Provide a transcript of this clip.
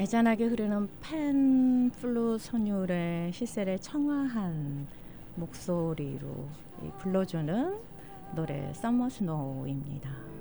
애잔하게 흐르는 팬플루 선율의 시셀의 청아한 목소리로 불러주는 노래 Summer Snow입니다.